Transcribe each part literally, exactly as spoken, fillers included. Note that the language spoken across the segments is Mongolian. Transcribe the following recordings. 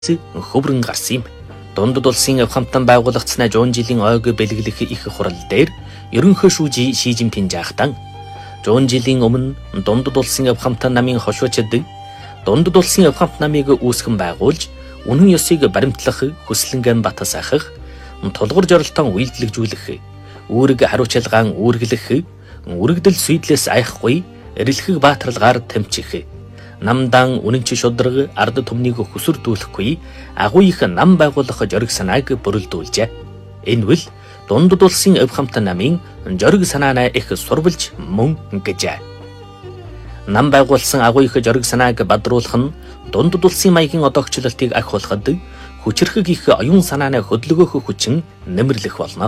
хөврөн гарсан юм. Дундад улсын авхамтан байгуулагдсанаа жуун жилийн ойг бэлгэлэх их хурал дээр ерөнхий шүүжи Ши Жинпин жаахтан жуун жилийн өмнө дундад улсын авхамтан намын хошуучдаг дундад улсын авхамт намыг үүсгэн байгуулж үнэн ёсыг баримтлах хүслэнгэн батасаахах тулгуур жоролтон үйлдэлжүүлэх үүрэг хариуцлагаан үүргэлэх үрэгдэл сүйдлээс аяхгүй эрэлхэг баатарлагаар тэмчих намдан үнэнч шудраг ард түмнийг хөсөрдүүлэхгүй агуу их нам байгуулах жориг санааг бүрэлдүүлжээ. Энэ бол дундад улсын авхамтан намын жориг санаанаа их сурвалж мөн гэжээ. Нам байгуулсан агуу их жориг санааг бадруулах нь дундад улсын маягийн одоогчлолтыг ахиулахад хүчрхэг их оюун санаанаа хөдөлгөөх хүчин нэмэрлэх болно.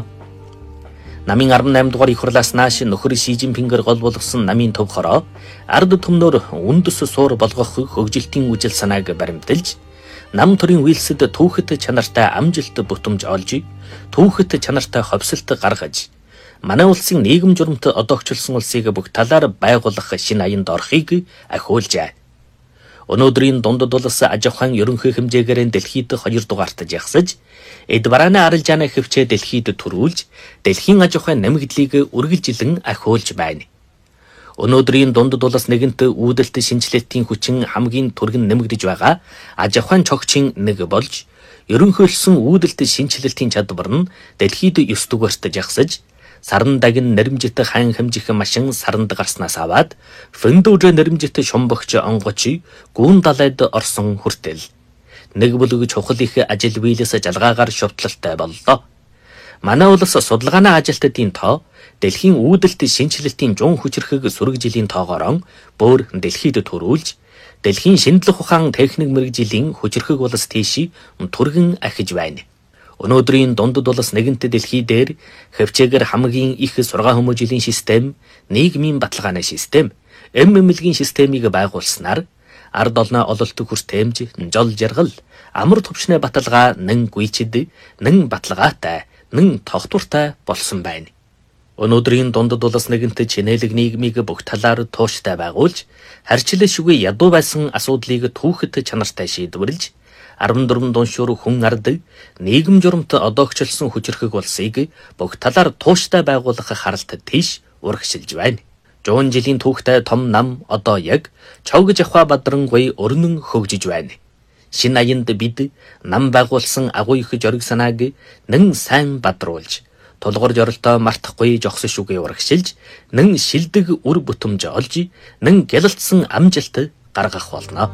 Намын арван наймд дугаар их хурлаас нааш нөхөр Ши Жинпингээр гол болгосон намын төв хороо ард түмнөр үндэс суур болгох хөгжилтийн үжил санааг баримталж нам төрийн үйлсэд түүхэт чанартай амжилт бүтэмж олж түүхэт чанартай ховсолт гаргаж манай улсын нийгэм журамт одоогчлсон улсыг бүх талаар байгуулах шинэ аянд орохыг ахиулжээ. Өнөөдрийн дундад улс аж ахуйн ерөнхий хэмжээгээр дэлхийд хоёр дугаарт жагсаж эд барааны арилжааны хөвчөө дэлхийд төрүүлж дэлхийн аж ахуйн нэмэгдлийг үргэлжилэн ахиулж байна. Өнөөдрийн дундад улс нэгэнт үүдэлт шинжилэлтийн хүчин хамгийн түргэн нэмэгдэж байгаа аж ахуйн чогчийн нэг болж ерөнхийлсөн үүдэлт шинжилэлтийн чадвар нь дэлхийд ёс дугаарт жагсаж саран дагин нэрмжит хайн хэмжих машин саранд гарснаас аваад фэндүүрэ нэрмжит шумбогч онгоч гүн далайд орсон хүртэл нэг бүлэг чухал их ажил биелэс жалгаагаар шовтлолтой боллоо. Манай улс судалгааны ажилтнуудын тоо дэлхийн үүдэлт шинжилэлтийн жун хүчрхэг сүрэг жилийн тоогоор бүр дэлхийд төрүүлж дэлхийн шинжлэх ухаан техник мэргэжлийн хүчрхэг улс тийш түргэн ахиж байна. Өнөөдрийн дундад улс нэгэнт дэлхий дээр хөвчээгээр хамгийн их сургаан хүмүүжлийн систем, нийгмийн баталгааны систем, эм эмнэлгийн системийг байгуулснаар ард олноо ололт хүртээмж, жол жаргал, амар төвчнээ баталгаа нэн гүйчэд, нэн баталгаатай, нэн тогтвортой болсон байна. Өнөөдрийн дундад улс нэгэнт чинэлэг нийгмийг бүх талаар тууштай байгуулж, харьцлал шүгэ ядуу байсан асуудлыг түүхэт чанартай шийдвэрлэж арван дөрвөн дуншуур хүн ард нийгэм журамт одоогчлсон хүчрхэг улсыг бүх талаар тууштай байгуулах харалт тийш урагшилж байна. Жуун жилийн түүхтэй том нам одоо яг чавгж ахва бадрангуй өрнөн хөгжиж байна. Шинэ аянд бид нам байгуулсан агуу их жориг санааг нэн сайн бадруулж тулгуур жоролтоо мартахгүй жогсон шүгэ урагшилж нэн шилдэг үр бүтэмж олж нэн гялалтсан амжилт гаргах болно.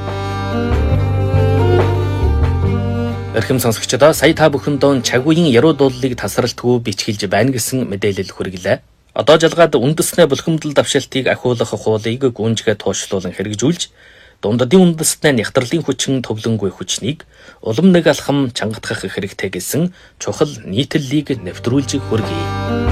Эрхэм сонсогчдоо сая та бүхэндээ чагуугийн яруу дуулыг тасралтгүй бичгэлж байна гэсэн мэдээлэл хүргэлээ. Одоо жалгаад үндэснээ булхимдал давшилтыг ахиулах хуулийг гүнжгээ туушлуулан хэрэгжүүлж дундадын үндэснээ нягтралын хүчин төвлөнгүй хүчнийг улам нэг алхам чангатгах хэрэгтэй гэсэн чухал нийтлэлийг нэвтрүүлж хүргэе.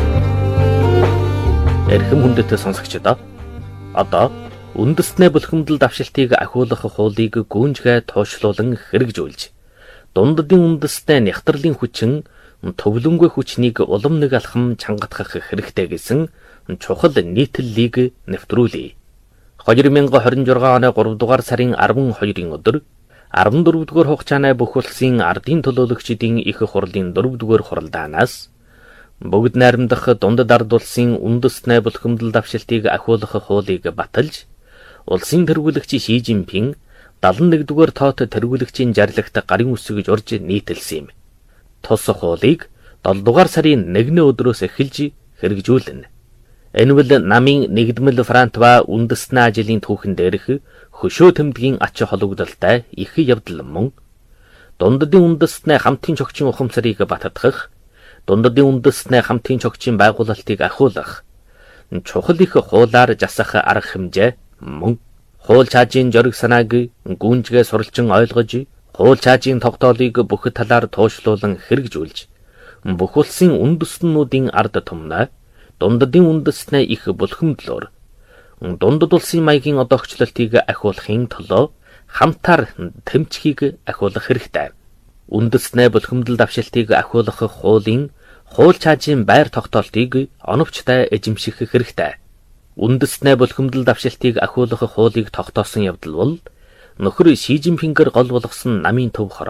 Эрхэм хүндэт сонсогчдоо одоо үндэснээ булхимдал давшилтыг ахиулах хуулийг гүнжгээ туушлуулан хэрэгжүүлж дундадын үндэстэй нягтралын хүчин төвлөнгүй хүчнийг улам нэг алхам чангатгах хэрэгтэй гэсэн чухал нийтлэлийг нэвтрүүлье. хоёр мянга хорин жургаан оны гурав дугаар сарын арван хоёрын өдөр арван дөрөвдүгээр хугацааны бүх улсын ардын төлөөлөгчдийн их хурлын дөрөвдүгээр хуралдаанаас бүгд найрамдах дундад ард улсын үндэснээ булхимдал давшилтыг ахиулах хуулийг баталж улсын тэргүүлэгч Ши Жинпин далан нэгдүгээр тоот тэргүүлэгчийн жарлагт гарын үсгэж урж нийтэлсэн юм. Тус хуулийг долоо дугаар сарын нэгний өдрөөс эхэлж хэрэгжүүлнэ. Энэ бол намын нэгдмэл фронт ба үндэснээ ажлын түүхэн дээрх хөшөө тэмдгийн ач холбогдолтой их явдал мөн дундадын үндэснээ хамтын чогчийн ухамсарыг баттгах, дундадын үндэснээ хамтын чогчийн байгуулалтыг ахиулах, чухал их хуулаар засах арга хэмжээ мөн хууль чаажийн жориг санааг гүнжгээ суралцсан ойлгож, хууль чаажийн тогтоолыг бүх талаар туушлуулан хэрэгжүүлж, бүх улсын үндэстнүүдийн ард түмнээ дундадын үндэснээ их булхимдлоор дундад улсын маягийн одоогчлолтыг ахиулахын төлөө хамтаар тэмцхийг ахиулах хэрэгтэй. Үндэснээ булхимдал давшилтыг ахиулах хуулийн хууль чаажийн байр тогтоолтыг оновчтой эзэмших хэрэгтэй. Үндэснээ булхимдал давшилтыг ахиулах хуулийг тогтоосон явдал бол нөхөр Ши Жинпингээр гол болгосон намын төв хор